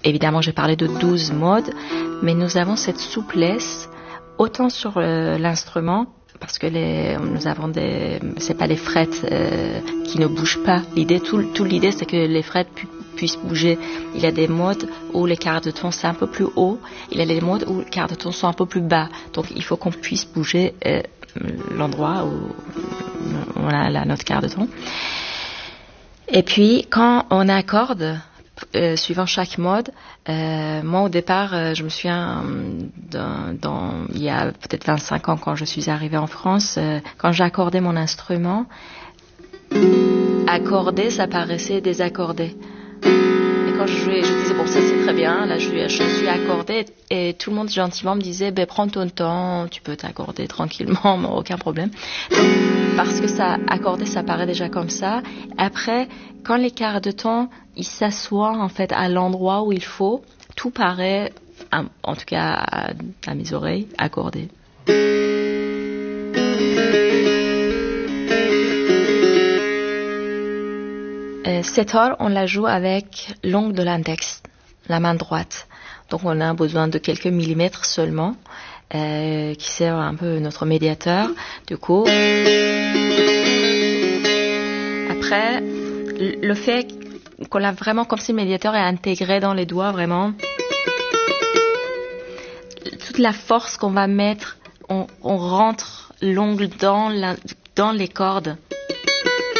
évidemment, j'ai parlé de 12 modes, mais nous avons cette souplesse autant sur l'instrument, parce que nous avons c'est pas les frettes qui ne bougent pas. L'idée, c'est que les frettes puissent bouger. Il y a des modes où les quarts de ton c'est un peu plus haut, il y a des modes où les quarts de ton sont un peu plus bas. Donc il faut qu'on puisse bouger l'endroit où on a la note quart de ton. Et puis quand on accorde, suivant chaque mode, moi au départ, je me souviens il y a peut-être 25 ans quand je suis arrivée en France, quand j'accordais mon instrument, accorder ça paraissait désaccordé. Et quand je jouais, je disais bon ça c'est très bien, là je suis accordée, et tout le monde gentiment me disait prends ton temps, tu peux t'accorder tranquillement, mais aucun problème. Donc, parce que ça accordé ça paraît déjà comme ça. Après quand les quarts de ton ils s'assoient en fait à l'endroit où il faut, tout paraît, en tout cas à mes oreilles, accordé. Setor, on la joue avec l'ongle de l'index, la main droite. Donc on a besoin de quelques millimètres seulement, qui sert un peu notre médiateur. Du coup, après, le fait qu'on l'a vraiment comme si le médiateur est intégré dans les doigts, vraiment, toute la force qu'on va mettre, on rentre l'ongle dans les cordes.